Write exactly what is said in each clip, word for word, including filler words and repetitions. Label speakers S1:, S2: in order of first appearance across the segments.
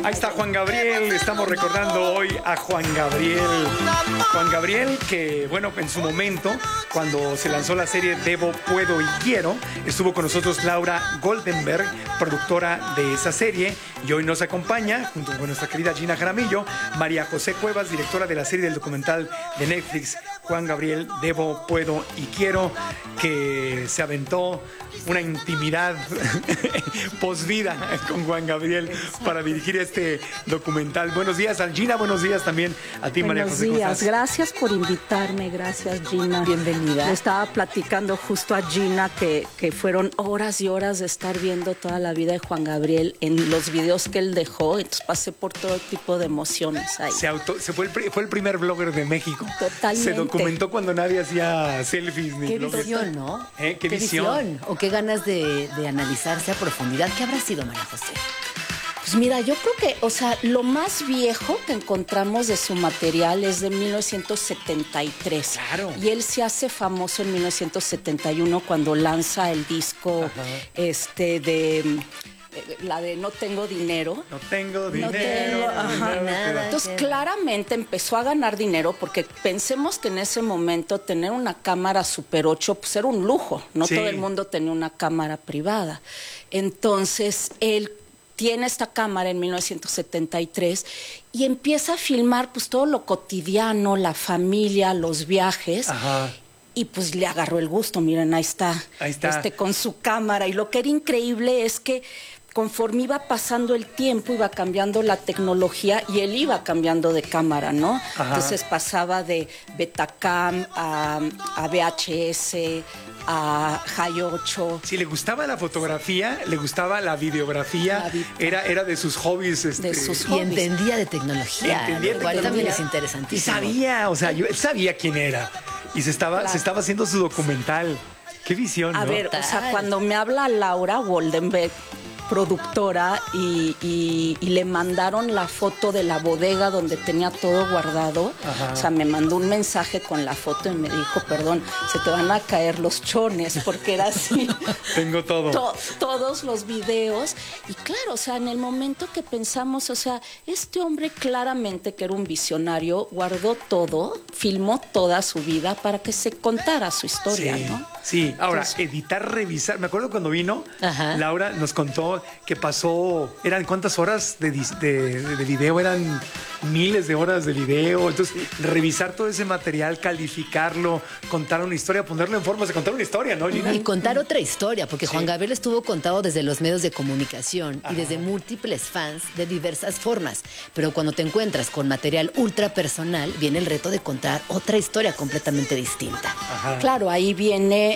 S1: Ahí está Juan Gabriel, estamos recordando hoy a Juan Gabriel. Juan Gabriel que, bueno, en su momento, cuando se lanzó la serie Debo, Puedo y Quiero, estuvo con nosotros Laura Goldenberg, productora de esa serie, y hoy nos acompaña, junto con nuestra querida Gina Jaramillo, María José Cuevas, directora de la serie del documental de Netflix, Juan Gabriel, Debo, Puedo y Quiero, que se aventó una intimidad posvida con Juan Gabriel para dirigir este documental. Buenos días, Gina, buenos días también a ti, María José.
S2: Buenos días, gracias por invitarme, gracias, Gina.
S3: Bienvenida.
S2: Le estaba platicando justo a Gina que, que fueron horas y horas de estar viendo toda la vida de Juan Gabriel en los videos que él dejó, entonces pasé por todo tipo de emociones ahí.
S1: Se, auto, se fue, el, fue el primer blogger de México.
S2: Totalmente.
S1: Se documentó cuando nadie hacía selfies ni
S3: Qué
S1: bloggers.
S3: visión, ¿no?
S1: ¿Eh? ¿Qué,
S3: ¿Qué
S1: visión?
S3: visión? O qué ganas de, de analizarse a profundidad. ¿Qué habrá sido, María José?
S2: Pues mira, yo creo que, o sea, lo más viejo que encontramos de su material es de mil novecientos setenta y tres.
S1: Claro.
S2: Y él se hace famoso en mil novecientos setenta y uno cuando lanza el disco
S1: Ajá.
S2: este de la de No tengo dinero.
S1: No tengo dinero.
S2: No tengo, ajá,
S3: nada.
S2: Entonces claramente empezó a ganar dinero porque pensemos que en ese momento tener una cámara Super ocho pues era un lujo, no
S1: Sí.
S2: todo el mundo tenía una cámara privada. Entonces él tiene esta cámara en mil novecientos setenta y tres y empieza a filmar pues todo lo cotidiano, la familia, los viajes.
S1: Ajá.
S2: Y pues le agarró el gusto, miren, ahí está,
S1: Ahí está.
S2: Este, con su cámara. Y lo que era increíble es que conforme iba pasando el tiempo, iba cambiando la tecnología y él iba cambiando de cámara, ¿no?
S1: Ajá.
S2: Entonces pasaba de Betacam a, a V H S, a High ocho.
S1: Si le gustaba la fotografía, le gustaba la videografía,
S2: La vi-
S1: era, era de sus hobbies. Este,
S2: De sus
S3: Y
S2: hobbies.
S3: entendía de tecnología.
S1: Entendía
S3: lo cual
S1: tecnología.
S3: también es
S1: Y
S3: interesantísimo.
S1: sabía, o sea, yo, él sabía quién era. Y se estaba,
S2: Claro.
S1: se estaba haciendo su documental. Qué visión,
S2: A
S1: ¿no?
S2: ver, o sea,
S3: Total.
S2: cuando me habla Laura Goldenberg, productora, y, y- y le mandaron la foto de la bodega donde tenía todo guardado,
S1: Ajá.
S2: o sea, me mandó un mensaje con la foto y me dijo, perdón, se te van a caer los chones, porque era así.
S1: Tengo todo.
S2: To- todos los videos. Y claro, o sea, en el momento que pensamos, o sea, este hombre claramente que era un visionario, guardó todo, filmó toda su vida para que se contara su historia,
S1: Sí,
S2: ¿no?
S1: sí. Ahora,
S2: Entonces-
S1: editar, revisar. Me acuerdo cuando vino,
S3: Ajá.
S1: Laura nos contó que pasó, ¿eran cuántas horas de, dis- de, de video? Eran miles de horas de video. Entonces, revisar todo ese material, calificarlo, contar una historia, ponerlo en forma de contar una historia, ¿no, Gina?
S3: Y contar otra historia, porque
S1: Sí.
S3: Juan Gabriel estuvo contado desde los medios de comunicación y desde múltiples fans de diversas formas. Pero cuando te encuentras con material ultra personal, viene el reto de contar otra historia completamente distinta.
S1: Ajá.
S2: Claro, ahí viene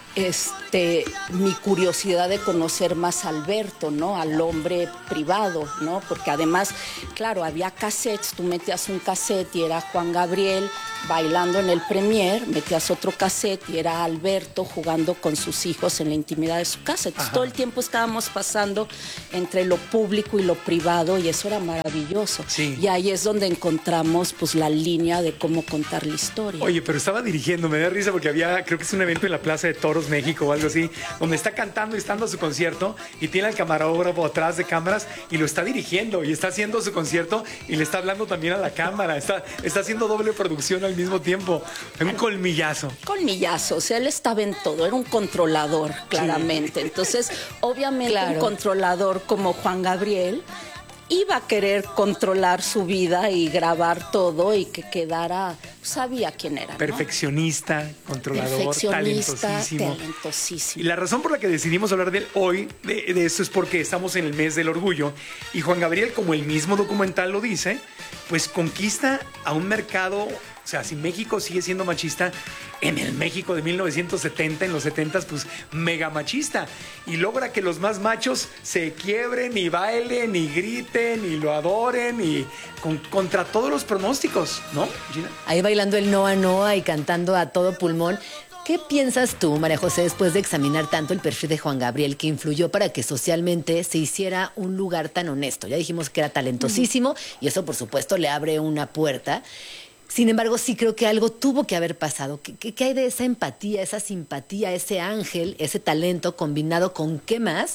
S2: este mi curiosidad de conocer más a Alberto, ¿no? Al hombre privado, ¿no? Porque además, claro, había cassettes, tú metías un cassette y era Juan Gabriel bailando en el premier, metías otro cassette y era Alberto jugando con sus hijos en la intimidad de su casa. Entonces
S1: Ajá.
S2: todo el tiempo estábamos pasando entre lo público y lo privado y eso era maravilloso.
S1: Sí.
S2: Y ahí es donde encontramos pues la línea de cómo contar la historia.
S1: Oye, pero estaba dirigiendo, me da risa porque había, creo que es un evento en la Plaza de Toros, México o algo así, donde está cantando y está dando su concierto y tiene al camarógrafo atrás de cámaras y lo está dirigiendo y está haciendo su concierto y le está hablando también a la cámara, está, está haciendo doble producción al mismo tiempo. Un colmillazo.
S2: Colmillazo, o sea, él estaba en todo, era un controlador, claramente. Entonces, obviamente,
S3: Claro.
S2: un controlador como Juan Gabriel iba a querer controlar su vida y grabar todo y que quedara, sabía quién era, ¿no?
S1: Perfeccionista, controlador,
S2: Perfeccionista,
S1: talentosísimo.
S2: talentosísimo.
S1: Y la razón por la que decidimos hablar de él hoy, de, de esto, es porque estamos en el mes del orgullo. Y Juan Gabriel, como el mismo documental lo dice, pues conquista a un mercado. O sea, si México sigue siendo machista, en el México de mil novecientos setenta, en los setentas, pues mega machista. Y logra que los más machos se quiebren y bailen y griten y lo adoren y con- contra todos los pronósticos, ¿no, Gina?
S3: Ahí bailando el Noa Noa y cantando a todo pulmón. ¿Qué piensas tú, María José, después de examinar tanto el perfil de Juan Gabriel que influyó para que socialmente se hiciera un lugar tan honesto? Ya dijimos que era talentosísimo y eso, por supuesto, le abre una puerta. Sin embargo, sí creo que algo tuvo que haber pasado. ¿Qué, qué, qué hay de esa empatía, esa simpatía, ese ángel, ese talento combinado con qué más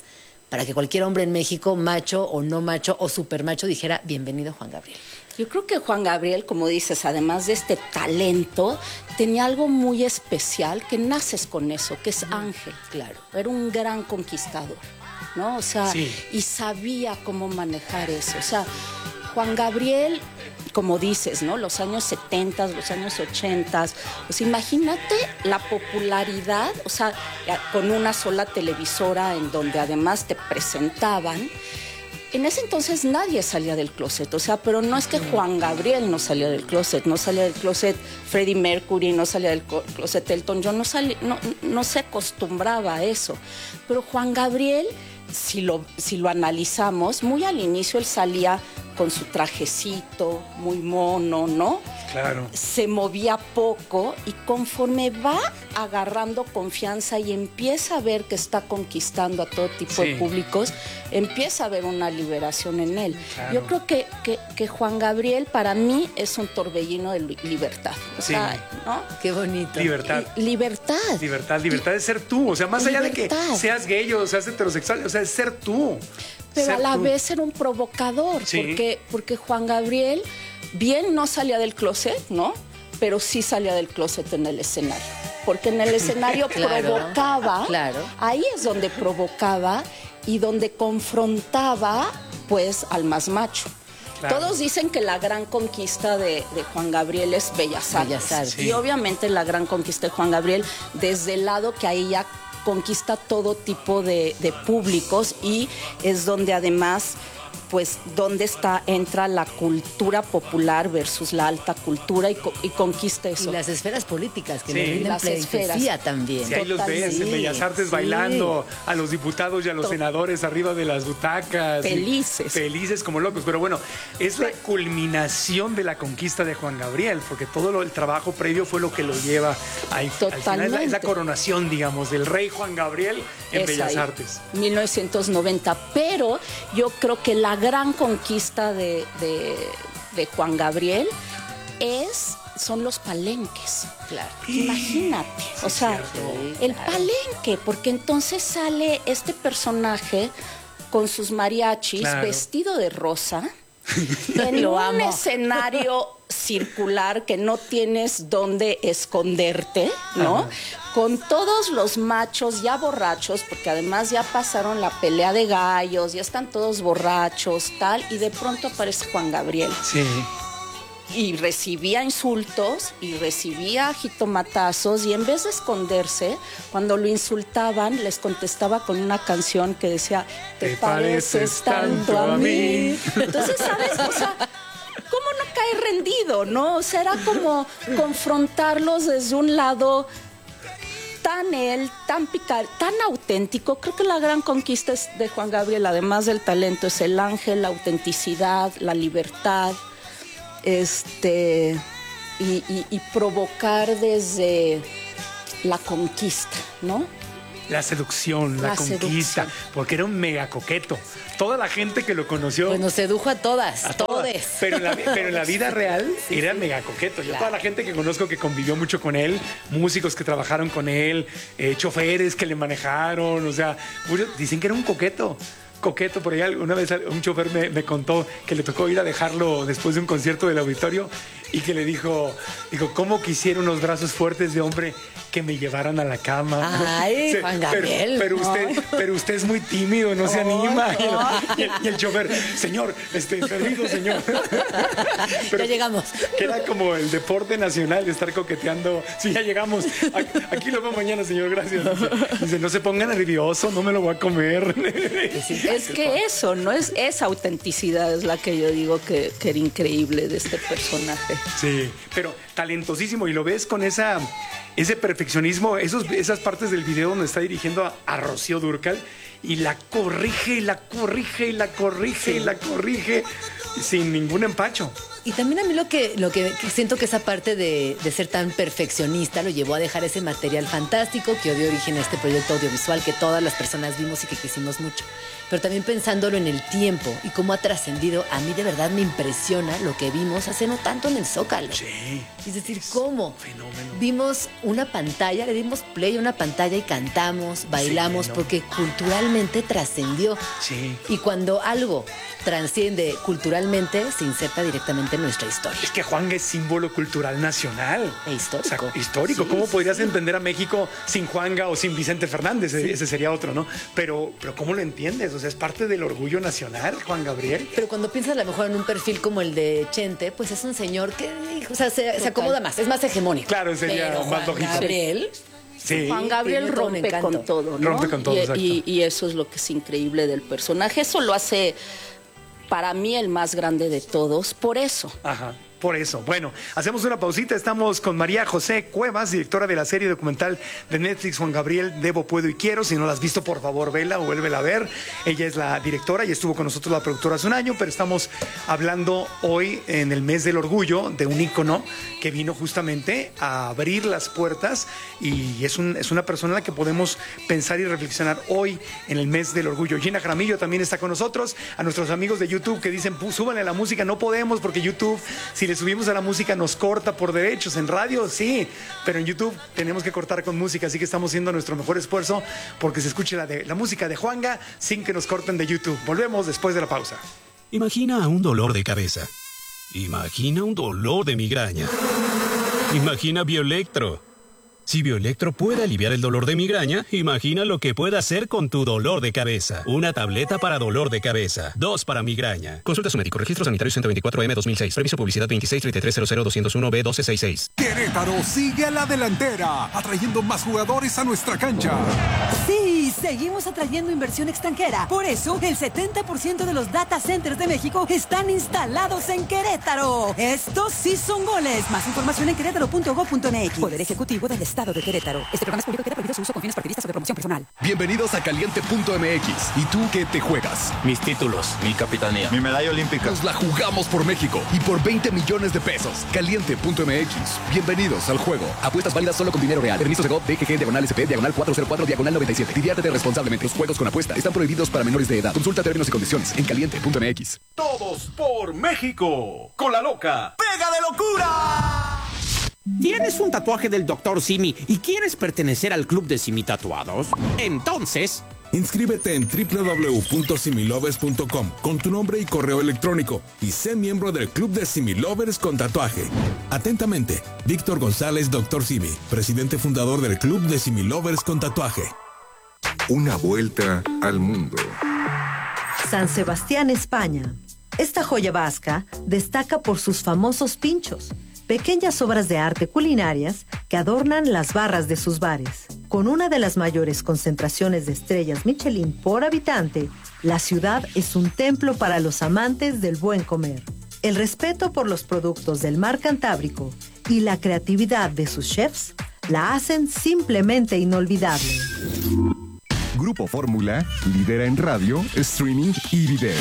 S3: para que cualquier hombre en México, macho o no macho o super macho, dijera bienvenido Juan Gabriel?
S2: Yo creo que Juan Gabriel, como dices, además de este talento, tenía algo muy especial, que naces con eso, que es ángel.
S3: Claro.
S2: Era un gran conquistador, ¿no? O sea,
S1: sí.
S2: y sabía cómo manejar eso. O sea, Juan Gabriel, como dices, ¿no? Los años setenta, los años ochenta, pues imagínate la popularidad, o sea, con una sola televisora en donde además te presentaban. En ese entonces nadie salía del closet, o sea, pero no es que Juan Gabriel no salía del closet, no salía del closet Freddie Mercury, no salía del closet Elton John, no, salía, no, no se acostumbraba a eso. Pero Juan Gabriel, si lo, si lo analizamos, muy al inicio él salía con su trajecito, muy mono, ¿no?
S1: Claro.
S2: Se movía poco y conforme va agarrando confianza y empieza a ver que está conquistando a todo tipo
S1: sí.
S2: de públicos, empieza a haber una liberación en él. Claro. Yo creo que, que, que Juan Gabriel para mí es un torbellino de libertad. O
S1: sí.
S2: sea, ¿no?
S3: Qué bonito.
S1: Libertad.
S2: Y, libertad.
S1: Libertad, libertad de ser tú. O sea, más allá
S2: libertad.
S1: de que seas gay o seas heterosexual, o sea, es ser tú.
S2: Pero
S1: ser
S2: a la
S1: tú.
S2: vez era un provocador, sí. porque, porque Juan Gabriel bien no salía del closet, ¿no? Pero sí salía del closet en el escenario. Porque en el escenario claro, provocaba,
S3: claro.
S2: ahí es donde provocaba y donde confrontaba, pues, al más macho. Claro. Todos dicen que la gran conquista de, de Juan Gabriel es Bellas Artes.
S3: Bellas Artes.
S2: Sí. Y obviamente la gran conquista de Juan Gabriel, desde el lado que ahí ya conquista todo tipo de, de públicos y es donde además, pues, donde está, entra la cultura popular versus la alta cultura y, co y conquista eso.
S3: Y las esferas políticas, que
S1: sí.
S3: le brindan
S2: las
S3: pleitesía también.
S1: Sí, ahí los ves sí. en Bellas Artes sí. bailando, a los diputados y a los Tot senadores arriba de las butacas.
S2: Felices.
S1: Felices como locos. Pero bueno, es la culminación de la conquista de Juan Gabriel, porque todo lo, el trabajo previo fue lo que lo lleva ahí.
S2: Totalmente.
S1: Al final es la coronación, digamos, del rey Juan Gabriel en
S2: es
S1: Bellas
S2: ahí,
S1: Artes.
S2: mil novecientos noventa. Pero yo creo que la gran conquista de, de, de Juan Gabriel es, son los palenques.
S3: Claro.
S2: Imagínate,
S1: sí,
S2: o sea,
S3: cierto,
S2: el
S3: claro.
S2: palenque, porque entonces sale este personaje con sus mariachis, claro. vestido de rosa, en
S3: Lo
S2: un
S3: amo.
S2: escenario circular que no tienes dónde esconderte, ¿no? Ajá. Con todos los machos ya borrachos, porque además ya pasaron la pelea de gallos, ya están todos borrachos, tal, y de pronto aparece Juan Gabriel.
S1: Sí.
S2: Y recibía insultos y recibía jitomatazos y en vez de esconderse, cuando lo insultaban, les contestaba con una canción que decía, te, ¿Te pareces tanto a mí. Entonces, ¿sabes? O sea, ¿cómo no cae rendido, no? O sea, era como confrontarlos desde un lado tan él, tan picar, tan auténtico. Creo que la gran conquista de Juan Gabriel, además del talento, es el ángel, la autenticidad, la libertad. Este y, y, y provocar desde la conquista, ¿no?
S1: La seducción, la, la conquista, seducción. Porque era un mega coqueto. Toda la gente que lo conoció...
S3: Pues nos sedujo a todas, a todas.
S1: Pero en, la, pero en la vida real sí, era sí. mega coqueto. Yo claro. toda la gente que conozco que convivió mucho con él, músicos que trabajaron con él, eh, choferes que le manejaron, o sea, dicen que era un coqueto. Coqueto, por ahí una vez un chofer me, me contó que le tocó ir a dejarlo después de un concierto del auditorio y que le dijo, dijo, ¿cómo quisiera unos brazos fuertes de hombre que me llevaran a la cama?
S3: Ay, sí, Juan Gabriel.
S1: Pero, pero, usted, pero usted es muy tímido, no se oh, anima. Oh. Y, el, y el chofer, señor, este, perdido, señor.
S3: Pero ya llegamos.
S1: Que era como el deporte nacional de estar coqueteando. Sí, ya llegamos. Aquí lo veo mañana, señor, gracias. Dice, dice, no se ponga nervioso, no me lo voy a comer.
S2: Es que eso, ¿no? Es esa autenticidad es la que yo digo que, que era increíble de este personaje.
S1: Sí, pero talentosísimo y lo ves con esa, ese perfeccionismo, esos, esas partes del video donde está dirigiendo a, a Rocío Dúrcal y la corrige, y la corrige, y la corrige, sí. y la corrige sin ningún empacho.
S3: Y también a mí lo que, lo que, que siento que esa parte de, de ser tan perfeccionista lo llevó a dejar ese material fantástico que dio origen a este proyecto audiovisual que todas las personas vimos y que quisimos mucho. Pero también pensándolo en el tiempo y cómo ha trascendido, a mí de verdad me impresiona lo que vimos hace no tanto en el Zócalo.
S1: Sí.
S3: Es decir, ¿cómo?
S1: Fenómeno.
S3: Vimos una pantalla, le dimos play a una pantalla y cantamos, bailamos,
S1: Sí, ¿no?
S3: porque culturalmente trascendió.
S1: Sí.
S3: Y cuando algo transciende culturalmente, se inserta directamente en nuestra historia.
S1: Es que Juanga es símbolo cultural nacional.
S3: E histórico.
S1: O sea, histórico.
S3: Sí,
S1: ¿Cómo
S3: sí,
S1: podrías
S3: sí.
S1: entender a México sin Juanga o sin Vicente Fernández?
S3: Sí.
S1: Ese sería otro, ¿no? Pero, pero ¿cómo lo entiendes? O sea, es parte del orgullo nacional, Juan Gabriel.
S3: Pero cuando piensas a lo mejor en un perfil como el de Chente, pues es un señor que, o sea, se, se acomoda más, es más hegemónico.
S1: Claro, sería
S3: Pero
S1: más
S3: Juan
S1: lógico.
S3: Gabriel,
S1: Sí.
S2: Juan Gabriel
S3: tiene todo un
S2: rompe
S3: encanto.
S2: con todo, ¿no?
S1: Rompe con todo,
S2: y,
S1: exacto.
S2: y- y eso es lo que es increíble del personaje. Eso lo hace, para mí, el más grande de todos. Por eso.
S1: Ajá. Por eso. Bueno, hacemos una pausita. Estamos con María José Cuevas, directora de la serie documental de Netflix Juan Gabriel, Debo, Puedo y Quiero. Si no la has visto, por favor, vela o vuélvela a ver. Ella es la directora y estuvo con nosotros la productora hace un año, pero estamos hablando hoy en el mes del orgullo de un ícono que vino justamente a abrir las puertas y es, un, es una persona en la que podemos pensar y reflexionar hoy en el mes del orgullo. Gina Jaramillo también está con nosotros. A nuestros amigos de YouTube que dicen, súbanle la música, no podemos porque YouTube, si le subimos a la música nos corta por derechos. En radio sí, pero en YouTube tenemos que cortar con música, así que estamos haciendo nuestro mejor esfuerzo porque se escuche la, de, la música de Juanga sin que nos corten de YouTube. Volvemos después de la pausa.
S4: Imagina un dolor de cabeza. Imagina un dolor de migraña. Imagina Bioelectro. Si Bioelectro puede aliviar el dolor de migraña, imagina lo que puede hacer con tu dolor de cabeza. Una tableta para dolor de cabeza. Dos para migraña. Consulta a su médico. Registro sanitario ciento veinticuatro M dos mil seis. Permiso publicidad veintiséis treinta y tres cero cero doscientos uno B doce sesenta y seis.
S5: Querétaro sigue a la delantera, atrayendo más jugadores a nuestra cancha.
S6: Sí, seguimos atrayendo inversión extranjera. Por eso, el setenta por ciento de los data centers de México están instalados en Querétaro. Estos sí son goles. Más información en querétaro punto gob punto m x. Poder Ejecutivo del Estado de Querétaro. Este programa es público y queda prohibido su uso con fines partidistas o de promoción personal.
S5: Bienvenidos a caliente punto m x. ¿Y tú qué te juegas?
S7: Mis títulos, mi capitanía, mi medalla olímpica.
S5: Nos la jugamos por México y por veinte millones de pesos. caliente punto m x. Bienvenidos al juego. Apuestas válidas solo con dinero real. Permiso Segov, D G G, diagonal S P, diagonal cuatro cero cuatro, diagonal noventa y siete. Diviértete responsablemente. Los juegos con apuesta están prohibidos para menores de edad. Consulta términos y condiciones en caliente punto m x.
S8: Todos por México. Con la loca.
S5: ¡Pega de locura!
S9: ¿Tienes un tatuaje del doctor Simi y quieres pertenecer al club de Simi Tatuados? Entonces,
S10: inscríbete en doble u doble u doble u punto similovers punto com con tu nombre y correo electrónico y sé miembro del club de Similovers con tatuaje. Atentamente, Víctor González, doctor Simi, presidente fundador del club de Similovers con tatuaje.
S11: Una vuelta al mundo.
S12: San Sebastián, España. Esta joya vasca destaca por sus famosos pinchos, pequeñas obras de arte culinarias que adornan las barras de sus bares. Con una de las mayores concentraciones de estrellas Michelin por habitante, la ciudad es un templo para los amantes del buen comer. El respeto por los productos del mar Cantábrico y la creatividad de sus chefs la hacen simplemente inolvidable.
S11: Grupo Fórmula lidera en radio, streaming y video.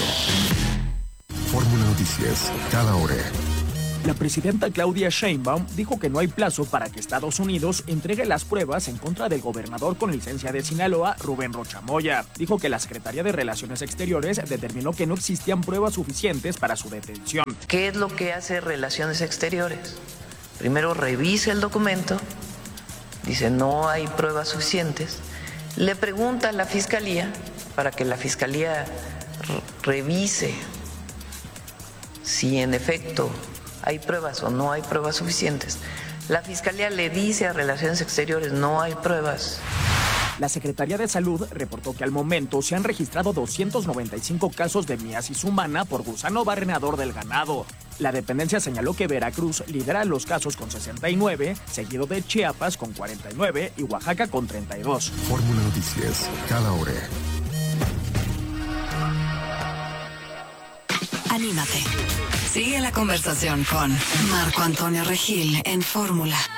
S11: Fórmula Noticias, cada hora.
S13: La presidenta Claudia Sheinbaum dijo que no hay plazo para que Estados Unidos entregue las pruebas en contra del gobernador con licencia de Sinaloa, Rubén Rocha Moya. Dijo que la Secretaría de Relaciones Exteriores determinó que no existían pruebas suficientes para su detención.
S14: ¿Qué es lo que hace Relaciones Exteriores? Primero revisa el documento, dice no hay pruebas suficientes, le pregunta a la Fiscalía para que la Fiscalía revise si en efecto hay pruebas o no hay pruebas suficientes. La Fiscalía le dice a Relaciones Exteriores no hay pruebas.
S13: La Secretaría de Salud reportó que al momento se han registrado doscientos noventa y cinco casos de miasis humana por gusano barrenador del ganado. La dependencia señaló que Veracruz lidera los casos con sesenta y nueve, seguido de Chiapas con cuarenta y nueve y Oaxaca con treinta y dos.
S11: Fórmula Noticias, cada hora.
S15: Anímate. Sigue la conversación con Marco Antonio Regil en Fórmula.